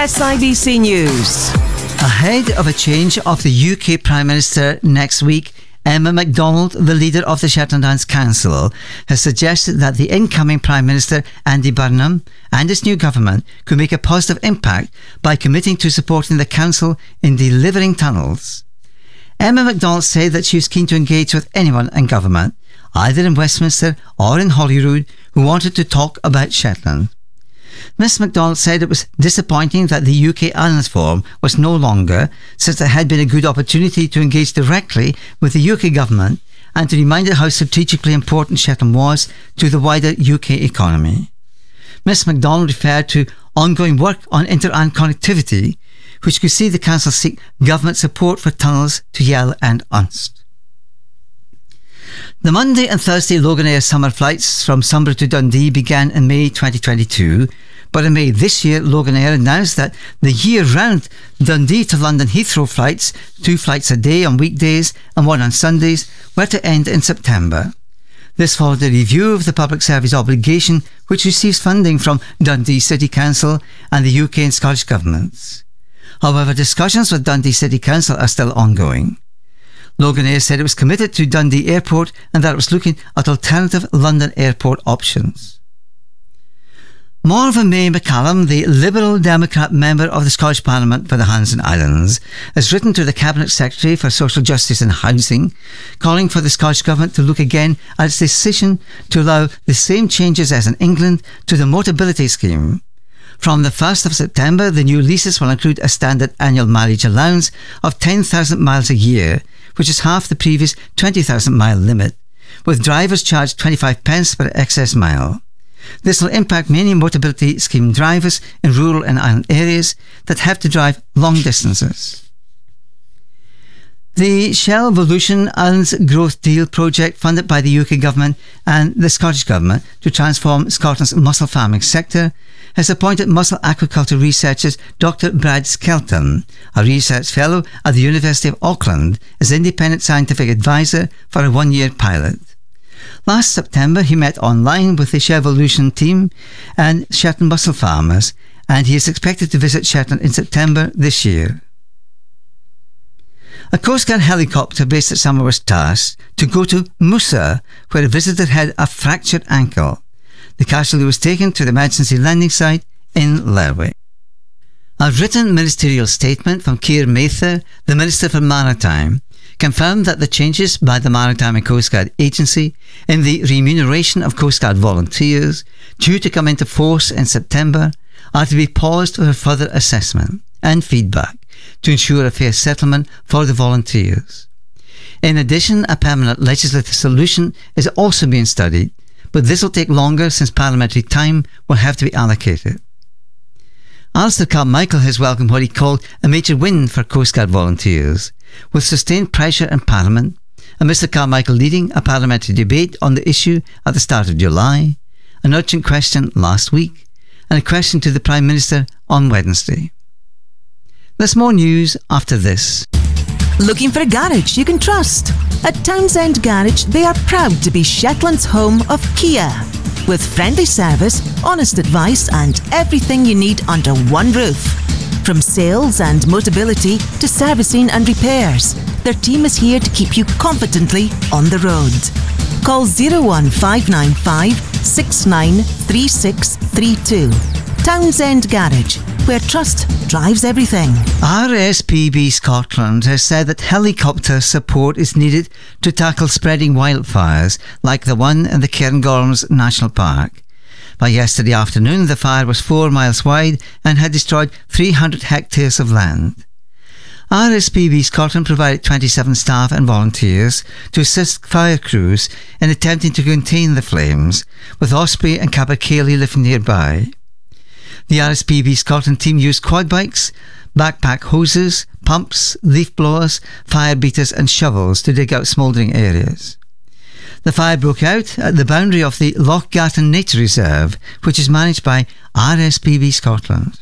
SIBC News. Ahead of a change of the UK Prime Minister next week, Emma MacDonald, the leader of the Shetland Islands Council, has suggested that the incoming Prime Minister, Andy Burnham, and his new government could make a positive impact by committing to supporting the Council in delivering tunnels. Emma MacDonald said that she was keen to engage with anyone in government, either in Westminster or in Holyrood, who wanted to talk about Shetland. Miss MacDonald said it was disappointing that the UK Islands Forum was no longer, since it had been a good opportunity to engage directly with the UK government and to remind it how strategically important Shetland was to the wider UK economy. Miss MacDonald referred to ongoing work on inter-island connectivity, which could see the Council seek government support for tunnels to Yell and Unst. The Monday and Thursday Loganair summer flights from Sunbury to Dundee began in May 2022, but in May this year, Loganair announced that the year-round Dundee to London Heathrow flights, 2 flights a day on weekdays and 1 on Sundays, were to end in September. This followed a review of the public service obligation, which receives funding from Dundee City Council and the UK and Scottish governments. However, discussions with Dundee City Council are still ongoing. Loganair said it was committed to Dundee Airport and that it was looking at alternative London Airport options. Morven May McCallum, the Liberal Democrat member of the Scottish Parliament for the Highlands and Islands, has written to the Cabinet Secretary for Social Justice and Housing, calling for the Scottish Government to look again at its decision to allow the same changes as in England to the Motability Scheme. From the 1st of September, the new leases will include a standard annual mileage allowance of 10,000 miles a year, which is half the previous 20,000 mile limit, with drivers charged 25 pence per excess mile. This will impact many Motability Scheme drivers in rural and island areas that have to drive long distances. The Shell Volution Islands Growth Deal project, funded by the UK Government and the Scottish Government to transform Scotland's mussel farming sector, has appointed mussel aquaculture researcher Dr. Brad Skelton, a research fellow at the University of Auckland, as independent scientific advisor for a 1-year pilot. Last September, he met online with the Shell Volution team and Shetland mussel farmers, and he is expected to visit Shetland in September this year. A Coast Guard helicopter based at Summer was tasked to go to Musa, where a visitor had a fractured ankle. The casualty was taken to the emergency landing site in Lerwick. A written ministerial statement from Keir Mather, the Minister for Maritime, confirmed that the changes by the Maritime and Coast Guard Agency in the remuneration of Coast Guard volunteers, due to come into force in September, are to be paused for further assessment and feedback to ensure a fair settlement for the volunteers. In addition, a permanent legislative solution is also being studied, but this will take longer since parliamentary time will have to be allocated. Alistair Carmichael has welcomed what he called a major win for Coast Guard volunteers, with sustained pressure in Parliament, and Mr Carmichael leading a parliamentary debate on the issue at the start of July, an urgent question last week, and a question to the Prime Minister on Wednesday. There's more news after this. Looking for a garage you can trust? At Townsend Garage, they are proud to be Shetland's home of Kia. With friendly service, honest advice and everything you need under one roof. From sales and Motability to servicing and repairs, their team is here to keep you confidently on the road. Call 01595 693632. Townsend Garage, where trust drives everything. RSPB Scotland has said that helicopter support is needed to tackle spreading wildfires like the one in the Cairngorms National Park. By yesterday afternoon, the fire was 4 miles wide and had destroyed 300 hectares of land. RSPB Scotland provided 27 staff and volunteers to assist fire crews in attempting to contain the flames, with Osprey and Capercaillie living nearby. The RSPB Scotland team used quad bikes, backpack hoses, pumps, leaf blowers, fire beaters and shovels to dig out smouldering areas. The fire broke out at the boundary of the Lochgarten Nature Reserve, which is managed by RSPB Scotland.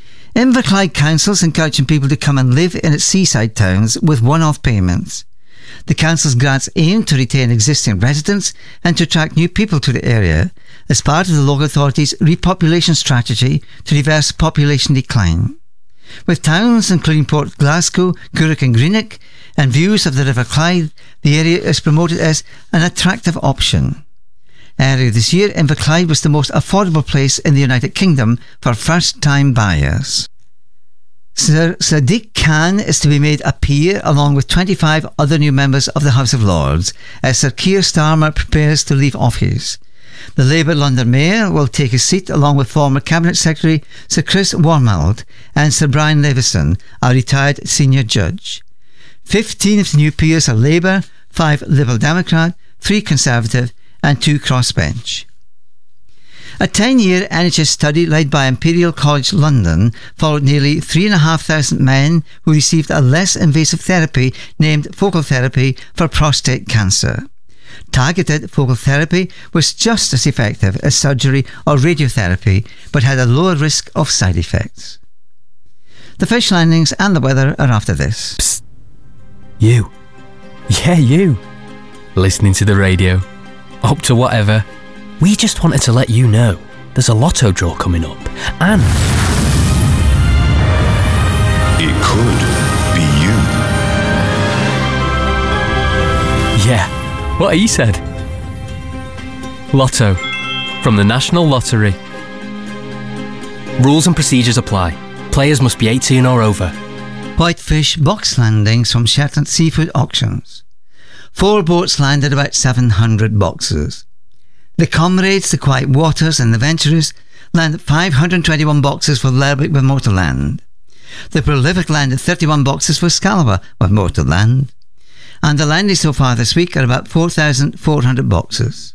Inverclyde Council is encouraging people to come and live in its seaside towns with one-off payments. The council's grants aim to retain existing residents and to attract new people to the area as part of the local authority's repopulation strategy to reverse population decline. With towns including Port Glasgow, Gourock and Greenock and views of the River Clyde, the area is promoted as an attractive option. Earlier this year, Inverclyde was the most affordable place in the United Kingdom for first-time buyers. Sir Sadiq Khan is to be made a peer along with 25 other new members of the House of Lords as Sir Keir Starmer prepares to leave office. The Labour London Mayor will take his seat along with former Cabinet Secretary Sir Chris Wormald and Sir Brian Levison, a retired senior judge. 15 of the new peers are Labour, 5 Liberal Democrat, 3 Conservative and 2 crossbench. A 10-year NHS study led by Imperial College London followed nearly 3,500 men who received a less invasive therapy named focal therapy for prostate cancer. Targeted focal therapy was just as effective as surgery or radiotherapy, but had a lower risk of side effects. The fish landings and the weather are after this. Psst. You. Yeah, you. Listening to the radio. Up to whatever. We just wanted to let you know there's a lotto draw coming up, and it could be you. Yeah, what he said. Lotto from the National Lottery. Rules and procedures apply. Players must be 18 or over. Whitefish box landings from Shetland Seafood Auctions. 4 boats landed about 700 boxes. The Comrades, the Quiet Waters and the Venturers landed 521 boxes for Lerwick with Motorland. The Prolific landed 31 boxes for Scalaba with Motorland. And the landings so far this week are about 4,400 boxes.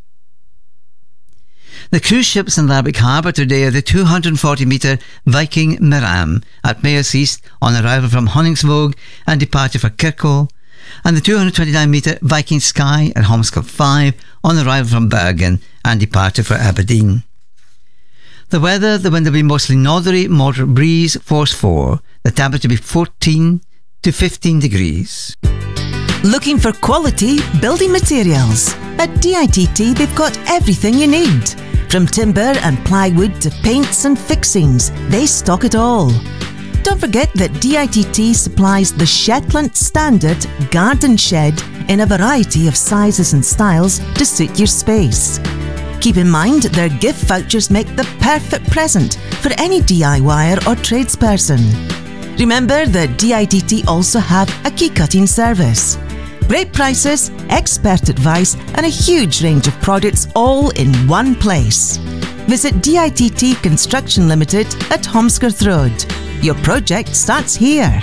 The cruise ships in Lerwick Harbour today are the 240-metre Viking Miram at Mayors East on arrival from Honningsvåg and departure for Kirkwall, and the 229-metre Viking Sky at Holmescott 5 on arrival from Bergen and departure for Aberdeen. The weather, the wind will be mostly northerly, moderate breeze, force 4. The temperature will be 14 to 15 degrees. Looking for quality building materials? At DITT they've got everything you need. From timber and plywood to paints and fixings, they stock it all. Don't forget that DITT supplies the Shetland Standard Garden Shed in a variety of sizes and styles to suit your space. Keep in mind their gift vouchers make the perfect present for any DIYer or tradesperson. Remember that DITT also have a key cutting service. Great prices, expert advice and a huge range of products all in one place. Visit DITT Construction Limited at Holmescott Road. Your project starts here.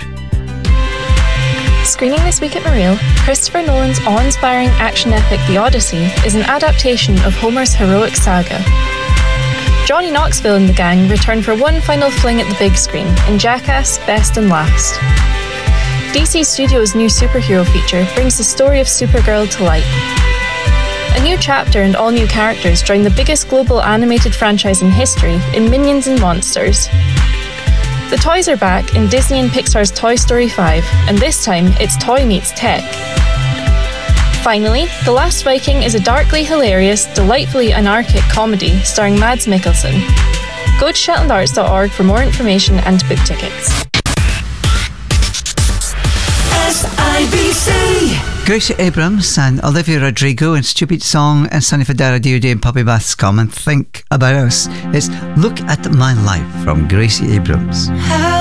Screening this week at Mareel, Christopher Nolan's awe-inspiring action epic The Odyssey is an adaptation of Homer's heroic saga. Johnny Knoxville and the gang return for one final fling at the big screen in Jackass Best and Last. DC Studios' new superhero feature brings the story of Supergirl to light. A new chapter and all new characters join the biggest global animated franchise in history in Minions and Monsters. The toys are back in Disney and Pixar's Toy Story 5, and this time it's toy meets tech. Finally, The Last Viking is a darkly hilarious, delightfully anarchic comedy starring Mads Mikkelsen. Go to shetlandarts.org for more information and book tickets. SIBC. Gracie Abrams and Olivia Rodrigo in Stupid Song and Sonny Fodera DOD and Puppy Baths come and think about us. It's Look at My Life from Gracie Abrams.